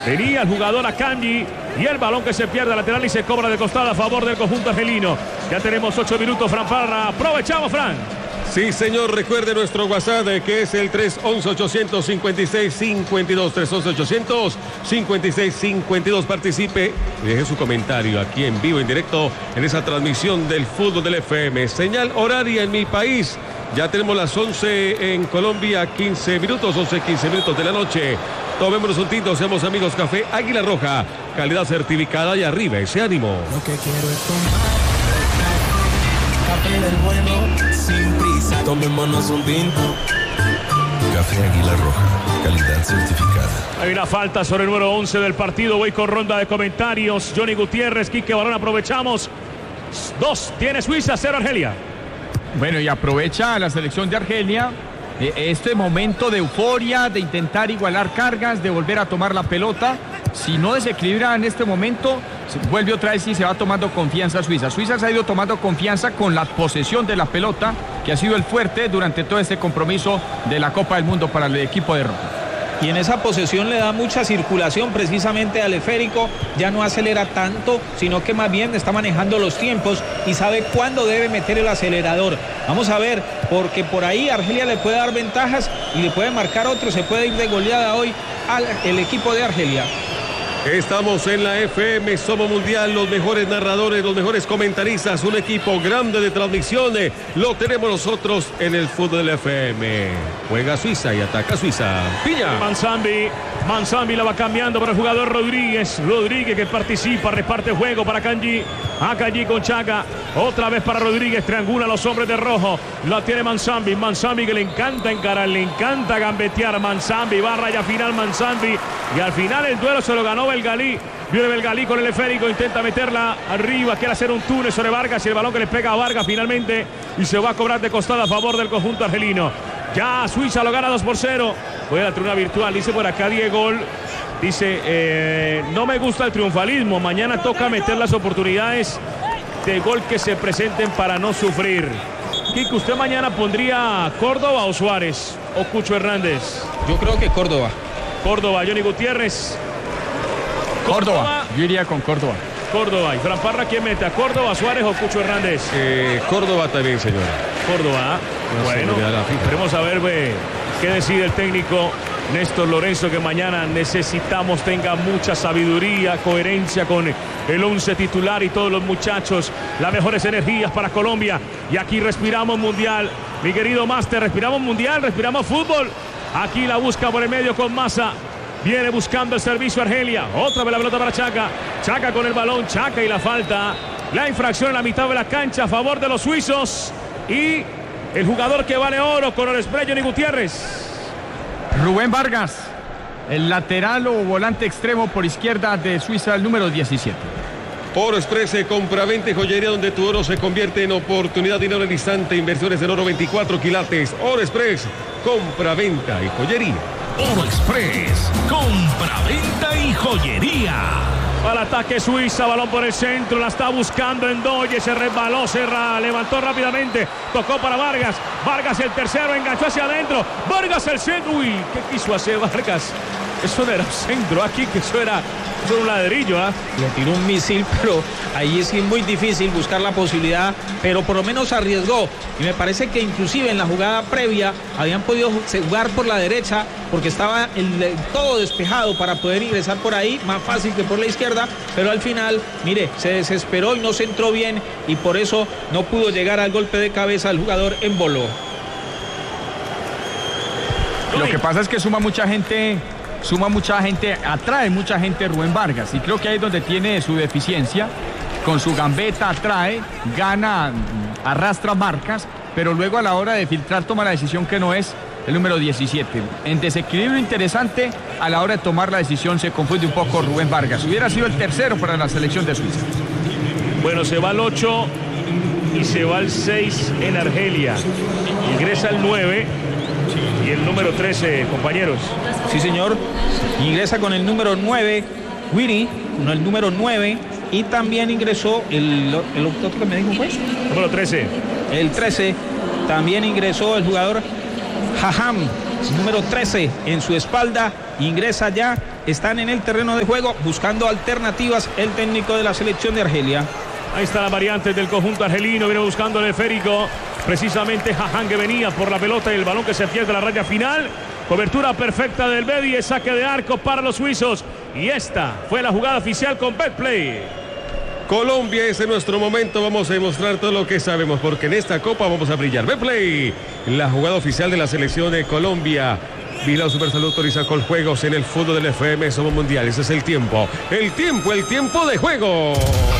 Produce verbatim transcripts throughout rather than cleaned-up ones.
Venía el jugador Akanji y el balón que se pierde lateral y se cobra de costado a favor del conjunto argelino. Ya tenemos ocho minutos, Fran Parra. Aprovechamos, Fran. Sí, señor, recuerde nuestro WhatsApp que es el tres once, ochocientos cincuenta y seis cincuenta y dos, tres once, ochocientos cincuenta y seis cincuenta y dos. Participe y deje su comentario aquí en vivo, en directo, en esa transmisión del fútbol del F M. Señal horaria en mi país. Ya tenemos las once en Colombia, quince minutos, once, quince minutos de la noche. Tomémonos un tinto, seamos amigos. Café Águila Roja, calidad certificada y arriba ese ánimo. Lo que quiero es tomar café del bueno, sin prisa. Tomémonos un tinto. Café Águila Roja, calidad certificada. Hay una falta sobre el número once del partido. Voy con ronda de comentarios. Johnny Gutiérrez, Quique Barón, aprovechamos. Dos, tiene Suiza, cero Argelia. Bueno, y aprovecha la selección de Argelia este momento de euforia, de intentar igualar cargas, de volver a tomar la pelota. Si no desequilibra en este momento, vuelve otra vez y se va tomando confianza Suiza. Suiza se ha ido tomando confianza con la posesión de la pelota, que ha sido el fuerte durante todo este compromiso de la Copa del Mundo para el equipo de Roja. Y en esa posesión le da mucha circulación precisamente al esférico, ya no acelera tanto, sino que más bien está manejando los tiempos y sabe cuándo debe meter el acelerador. Vamos a ver, porque por ahí Argelia le puede dar ventajas y le puede marcar otro, se puede ir de goleada hoy al el equipo de Argelia. Estamos en la F M, Somos Mundial, los mejores narradores, los mejores comentaristas, un equipo grande de transmisiones. Lo tenemos nosotros en el fútbol del F M. Juega Suiza y ataca Suiza. Piña. Manzambi, Manzambi la va cambiando para el jugador Rodríguez. Rodríguez que participa, reparte juego para Akanji. Akanji con Chaca. Otra vez para Rodríguez, triangula a los hombres de rojo. La tiene Manzambi. Manzambi que le encanta encarar, le encanta gambetear. Manzambi va a raya final, Manzambi. Y al final el duelo se lo ganó Belgalí. Viene Belgalí con el esférico, intenta meterla arriba, quiere hacer un túnel sobre Vargas y el balón que le pega a Vargas finalmente y se va a cobrar de costado a favor del conjunto argelino. Ya Suiza lo gana dos por cero. Voy a la tribuna virtual, dice por acá Diego. Dice, eh, no me gusta el triunfalismo, mañana toca meter las oportunidades de gol que se presenten para no sufrir. Kike, ¿usted mañana pondría Córdoba o Suárez o Cucho Hernández? Yo creo que Córdoba. Córdoba, Johnny Gutiérrez. Córdoba, Córdoba, yo iría con Córdoba. Córdoba. ¿Y Fran Parra quién mete? ¿A Córdoba, Suárez o Cucho Hernández? Eh, Córdoba también, señora. Córdoba. No bueno, esperemos a ver ve, qué decide el técnico Néstor Lorenzo, que mañana necesitamos tenga mucha sabiduría, coherencia con el once titular y todos los muchachos. Las mejores energías para Colombia. Y aquí respiramos mundial. Mi querido Máster, respiramos mundial, respiramos fútbol. Aquí la busca por el medio con Massa. Viene buscando el servicio Argelia. Otra vez la pelota para Chaca. Chaca con el balón. Chaca y la falta. La infracción en la mitad de la cancha a favor de los suizos. Y el jugador que vale oro con el spray, Johnny Gutiérrez. Rubén Vargas, el lateral o volante extremo por izquierda de Suiza, el número diecisiete. Oro Express, compra-venta y joyería donde tu oro se convierte en oportunidad, dinero en instante, inversiones en oro veinticuatro quilates. Oro Express, compra-venta y joyería. Oro Express, compra-venta y joyería. Al ataque Suiza, balón por el centro, la está buscando Ndoye, se resbaló, se ra, levantó rápidamente, tocó para Vargas, Vargas el tercero, enganchó hacia adentro, Vargas el centro, uy, ¿qué quiso hacer Vargas? Eso no era un centro aquí, que eso era, eso era un ladrillo, ¿ah? ¿eh? Le tiró un misil, pero ahí es muy difícil buscar la posibilidad, pero por lo menos arriesgó. Y me parece que inclusive en la jugada previa habían podido jugar por la derecha, porque estaba el, el, todo despejado para poder ingresar por ahí, más fácil que por la izquierda, pero al final, mire, se desesperó y no se entró bien, y por eso no pudo llegar al golpe de cabeza el jugador en Bolo. Lo que pasa es que suma mucha gente... Suma mucha gente, atrae mucha gente Rubén Vargas y creo que ahí es donde tiene su deficiencia. Con su gambeta atrae, gana, arrastra marcas, pero luego a la hora de filtrar toma la decisión que no es el número diecisiete. En desequilibrio interesante, a la hora de tomar la decisión se confunde un poco Rubén Vargas. Hubiera sido el tercero para la selección de Suiza. Bueno, se va el ocho y se va el seis en Argelia. Ingresa el nueve. Y el número trece, compañeros. Sí, señor. Ingresa con el número nueve, Wiri, con el número nueve. Y también ingresó el, el otro que me dijo fue. Número trece. El trece. También ingresó el jugador Haham, número trece, en su espalda. Ingresa ya están en el terreno de juego buscando alternativas el técnico de la selección de Argelia. Ahí está la variante del conjunto argelino, viene buscando el esférico, precisamente Jahan, que venía por la pelota y el balón que se pierde a la raya final. Cobertura perfecta del Bedi, es saque de arco para los suizos. Y esta fue la jugada oficial con Betplay. Colombia, es en nuestro momento, vamos a demostrar todo lo que sabemos, porque en esta copa vamos a brillar. Betplay, la jugada oficial de la selección de Colombia. Vigilado Supersalud autoriza con juegos en el fútbol del F M, somos mundiales, ese es el tiempo. El tiempo, el tiempo de juego.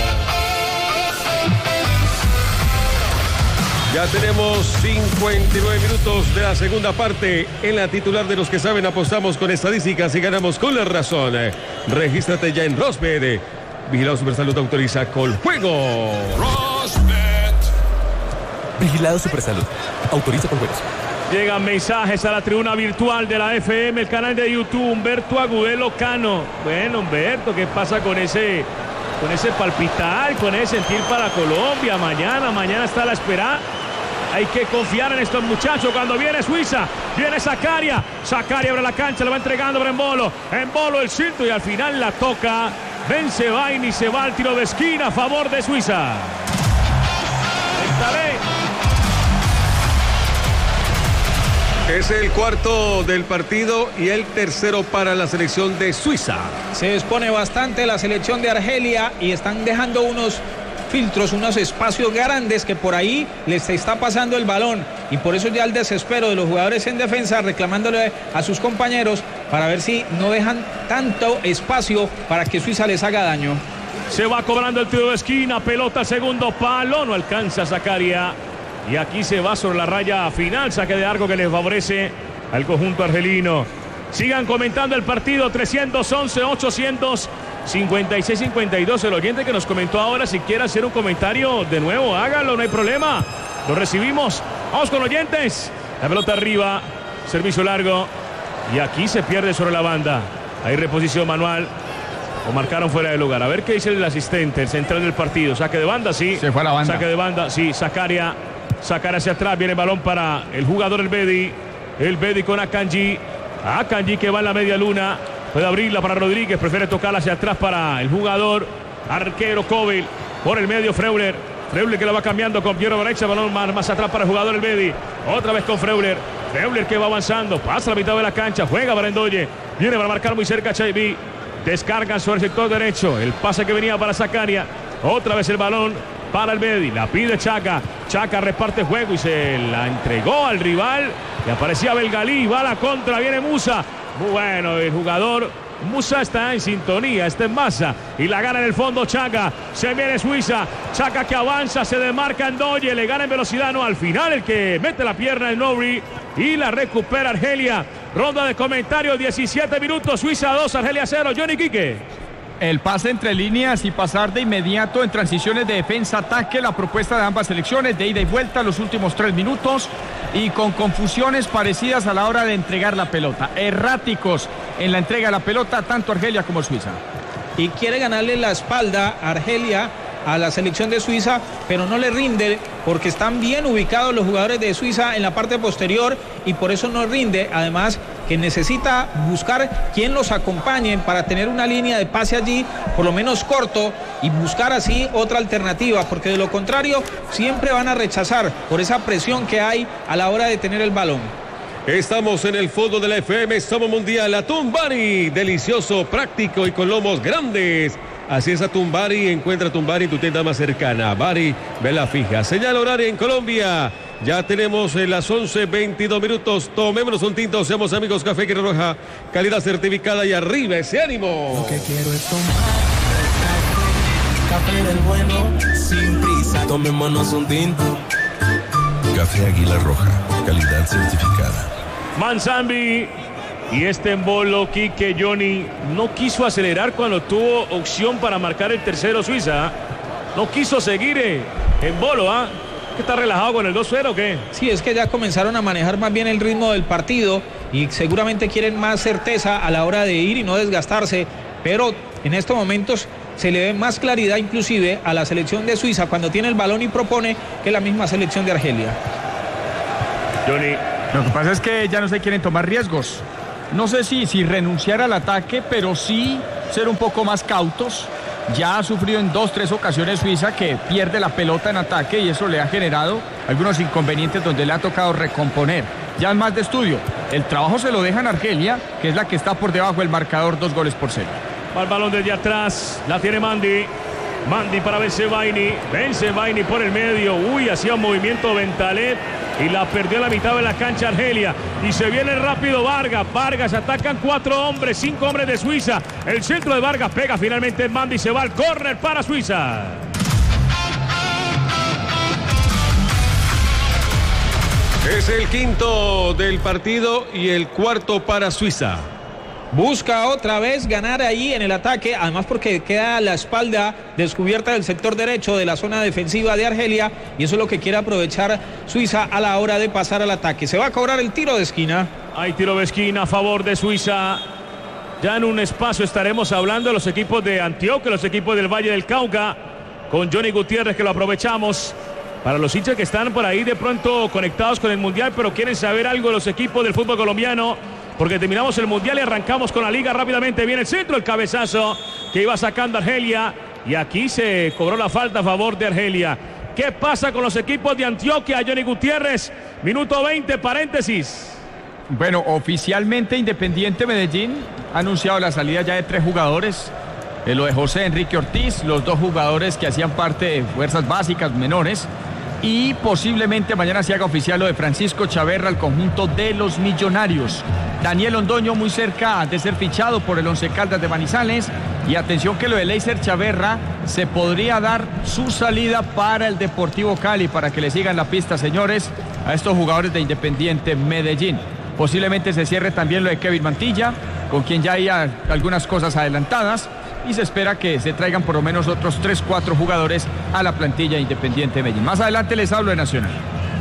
Ya tenemos cincuenta y nueve minutos de la segunda parte. En la titular de los que saben, apostamos con estadísticas y ganamos con la razón. Regístrate ya en Rosbet. Vigilado Supersalud autoriza con juego. Rosbet. Vigilado Supersalud autoriza con juegos. Llegan mensajes a la tribuna virtual de la F M, el canal de YouTube. Humberto Agudelo Cano. Bueno, Humberto, ¿qué pasa con ese, con ese palpitar, con ese sentir para Colombia? Mañana, mañana está la esperanza. Hay que confiar en estos muchachos. Cuando viene Suiza, viene Zakaria. Zakaria abre la cancha, le va entregando para Embolo. Embolo el cinto y al final la toca Bensebaini y se va al tiro de esquina a favor de Suiza. Estaré. Es el cuarto del partido y el tercero para la selección de Suiza. Se expone bastante la selección de Argelia y están dejando unos filtros, unos espacios grandes que por ahí les está pasando el balón y por eso ya el desespero de los jugadores en defensa reclamándole a sus compañeros para ver si no dejan tanto espacio para que Suiza les haga daño. Se va cobrando el tiro de esquina, pelota al segundo palo, no alcanza Zakaria y aquí se va sobre la raya final, saque de arco que les favorece al conjunto argelino. Sigan comentando el partido, trescientos once, ochocientos cincuenta y seis, cincuenta y dos. El oyente que nos comentó ahora, si quiere hacer un comentario de nuevo, hágalo, no hay problema. Lo recibimos. Vamos con oyentes. La pelota arriba, servicio largo. Y aquí se pierde sobre la banda. Hay reposición manual. O marcaron fuera de lugar. A ver qué dice el asistente, el central del partido. Saque de banda, sí. Se fue a la banda. Saque de banda, sí. Zakaria. Zakaria hacia atrás. Viene el balón para el jugador, el Bedi. El Bedi con Akanji. Akanji que va en la media luna. Puede abrirla para Rodríguez, prefiere tocarla hacia atrás para el jugador arquero Kobil. Por el medio Freuler. Freuler que lo va cambiando con Piero Derecha, balón más, más atrás para el jugador el Bedi. Otra vez con Freuler. Freuler que va avanzando, pasa a la mitad de la cancha, juega para Endoye. Viene para marcar muy cerca Chaibi. Descargan sobre el sector derecho. El pase que venía para Zakaria. Otra vez el balón para el Bedi. La pide Chaka. Chaka reparte juego y se la entregó al rival. Y aparecía Belgalí. Va a la contra. Viene Musa. Muy bueno, el jugador Musa está en sintonía, está en masa y la gana en el fondo Chaka. Se viene Suiza, Chaka que avanza, se demarca Ndoye, le gana en velocidad, no, al final el que mete la pierna el Nouri y la recupera Argelia. Ronda de comentarios, diecisiete minutos, Suiza dos, Argelia cero. Johnny Quique. El pase entre líneas y pasar de inmediato en transiciones de defensa-ataque, la propuesta de ambas selecciones de ida y vuelta los últimos tres minutos y con confusiones parecidas a la hora de entregar la pelota. Erráticos en la entrega de la pelota, tanto Argelia como Suiza. Y quiere ganarle la espalda a Argelia a la selección de Suiza, pero no le rinde porque están bien ubicados los jugadores de Suiza en la parte posterior y por eso no rinde. Además que necesita buscar quien los acompañe para tener una línea de pase allí, por lo menos corto, y buscar así otra alternativa, porque de lo contrario siempre van a rechazar por esa presión que hay a la hora de tener el balón. Estamos en el fútbol de la F M, somos mundial. Atún Bari, delicioso, práctico y con lomos grandes. Así es Atún Bari, encuentra Atún Bari en tu tienda más cercana. Bari, vela fija. Señal horaria en Colombia. Ya tenemos en las once veintidós minutos. Tomémonos un tinto, seamos amigos. Café Quira Roja, calidad certificada y arriba ese ánimo. Lo que quiero es tomar café, café del bueno, sin prisa. Tomémonos un tinto. Café Águila Roja, calidad certificada. Manzambi y este Embolo, Quique, Johnny, no quiso acelerar cuando tuvo opción para marcar el tercero Suiza. No quiso seguir eh, Embolo, ¿ah? ¿Está relajado con el dos cero o qué? Sí, es que ya comenzaron a manejar más bien el ritmo del partido y seguramente quieren más certeza a la hora de ir y no desgastarse, pero en estos momentos se le ve más claridad inclusive a la selección de Suiza cuando tiene el balón y propone que la misma selección de Argelia. Johnny. Lo que pasa es que ya no se quieren tomar riesgos. no sé si, si renunciar al ataque, pero sí ser un poco más cautos. Ya ha sufrido en dos, tres ocasiones Suiza que pierde la pelota en ataque y eso le ha generado algunos inconvenientes donde le ha tocado recomponer. Ya es más de estudio. El trabajo se lo deja en Argelia, que es la que está por debajo del marcador, dos goles por cero. Va el balón desde atrás, la tiene Mandi. Mandi para Bensebaini. Bensebaini por el medio. Uy, hacía un movimiento Bentaleb y la perdió a la mitad de la cancha Argelia. Y se viene rápido Vargas. Vargas, atacan cuatro hombres, cinco hombres de Suiza. El centro de Vargas pega finalmente en Mandi. Se va al córner para Suiza. Es el quinto del partido y el cuarto para Suiza. Busca otra vez ganar ahí en el ataque, además porque queda la espalda descubierta del sector derecho de la zona defensiva de Argelia y eso es lo que quiere aprovechar Suiza a la hora de pasar al ataque. Se va a cobrar el tiro de esquina. Hay tiro de esquina a favor de Suiza. Ya en un espacio estaremos hablando de los equipos de Antioquia, los equipos del Valle del Cauca, con Johnny Gutiérrez, que lo aprovechamos. Para los hinchas que están por ahí de pronto conectados con el Mundial, pero quieren saber algo de los equipos del fútbol colombiano, porque terminamos el Mundial y arrancamos con la Liga rápidamente. Viene el centro, el cabezazo que iba sacando Argelia, y aquí se cobró la falta a favor de Argelia. ¿Qué pasa con los equipos de Antioquia, Johnny Gutiérrez? Minuto veinte, paréntesis. Bueno, oficialmente Independiente Medellín ha anunciado la salida ya de tres jugadores. Eh, lo de José Enrique Ortiz, los dos jugadores que hacían parte de fuerzas básicas menores. Y posiblemente mañana se haga oficial lo de Francisco Chaverra al conjunto de los Millonarios. Daniel Londoño muy cerca de ser fichado por el Once Caldas de Manizales. Y atención que lo de Leiser Chaverra se podría dar su salida para el Deportivo Cali, para que le sigan la pista, señores, a estos jugadores de Independiente Medellín. Posiblemente se cierre también lo de Kevin Mantilla, con quien ya hay algunas cosas adelantadas. Y se espera que se traigan por lo menos otros tres, cuatro jugadores a la plantilla Independiente Medellín. Más adelante les hablo de Nacional.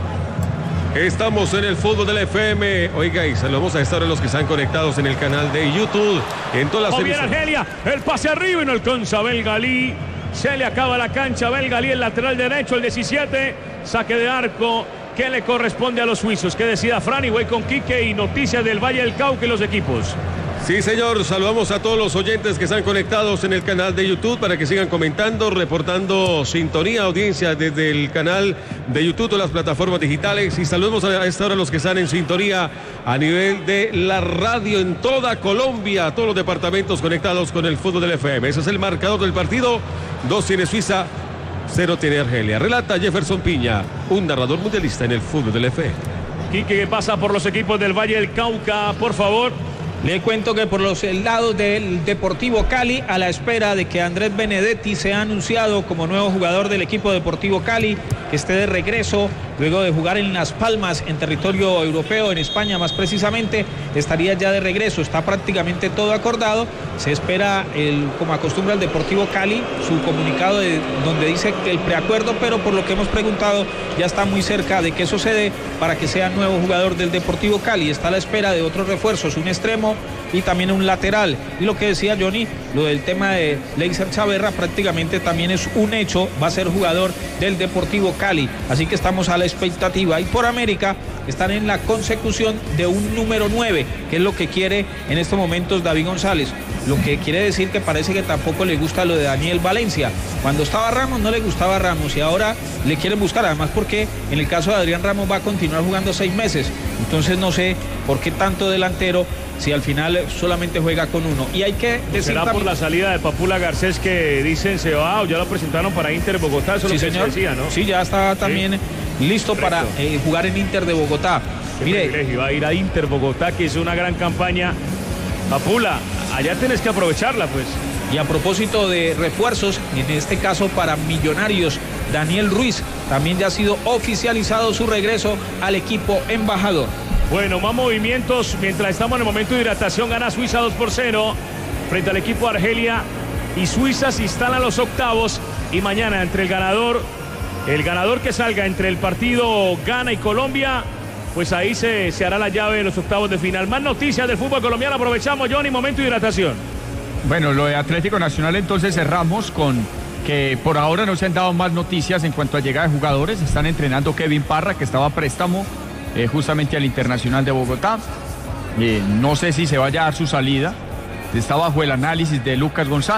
Estamos en el fútbol del F M. Oiga, y saludamos a estar a los que están conectados en el canal de YouTube. En todas las oh, bien Argelia, el pase arriba y no alcanza Belgalí. Se le acaba la cancha a Belgalí, el lateral derecho, el diecisiete. Saque de arco que le corresponde a los suizos. Que decida Franny, voy con Quique y noticias del Valle del Cauca y los equipos. Sí, señor, saludamos a todos los oyentes que están conectados en el canal de YouTube para que sigan comentando, reportando sintonía, audiencia desde el canal de YouTube, todas las plataformas digitales, y saludamos a esta hora a los que están en sintonía a nivel de la radio en toda Colombia, todos los departamentos conectados con el fútbol del F M. Ese es el marcador del partido, dos tiene Suiza, cero tiene Argelia. Relata Jefferson Piña, un narrador mundialista en el fútbol del F M. Quique, pasa por los equipos del Valle del Cauca, por favor. Le cuento que por los lados del Deportivo Cali, a la espera de que Andrés Benedetti sea anunciado como nuevo jugador del equipo Deportivo Cali, que esté de regreso luego de jugar en Las Palmas, en territorio europeo, en España más precisamente, estaría ya de regreso, está prácticamente todo acordado. Se espera, el, como acostumbra el Deportivo Cali, su comunicado de, donde dice que el preacuerdo, pero por lo que hemos preguntado ya está muy cerca de que eso se dé para que sea nuevo jugador del Deportivo Cali. Está a la espera de otros refuerzos, un extremo y también un lateral. Y lo que decía Johnny, lo del tema de Leiser Chaverra prácticamente también es un hecho, va a ser jugador del Deportivo Cali, así que estamos a la expectativa. Y por América están en la consecución de un número nueve, que es lo que quiere en estos momentos David González, lo que quiere decir que parece que tampoco le gusta lo de Daniel Valencia. Cuando estaba Ramos no le gustaba Ramos y ahora le quieren buscar, además porque en el caso de Adrián Ramos va a continuar jugando seis meses, entonces no sé por qué tanto delantero si al final solamente juega con uno. Y hay que decir ¿será también por la salida de Papula Garcés que dicen se va o ya lo presentaron para Inter Bogotá? Eso es sí, lo que señor. se decía, ¿no? Sí, ya está también sí. listo Correcto. para eh, jugar en Inter de Bogotá. Qué Mire, privilegio, va a ir a Inter Bogotá, que es una gran campaña. Papula, allá tenés que aprovecharla, pues. Y a propósito de refuerzos, en este caso para Millonarios, Daniel Ruiz también ya ha sido oficializado su regreso al equipo embajador. Bueno, más movimientos. Mientras estamos en el momento de hidratación, gana Suiza dos por cero frente al equipo de Argelia. Y Suiza se instala a los octavos. Y mañana entre el ganador, el ganador que salga entre el partido Ghana y Colombia, pues ahí se, se hará la llave de los octavos de final. Más noticias del fútbol colombiano. Aprovechamos, Johnny, momento de hidratación. Bueno, lo de Atlético Nacional entonces cerramos con que por ahora no se han dado más noticias en cuanto a llegada de jugadores. Están entrenando Kevin Parra, que estaba a préstamo eh, justamente al Internacional de Bogotá. Eh, no sé si se vaya a dar su salida. Está bajo el análisis de Lucas González.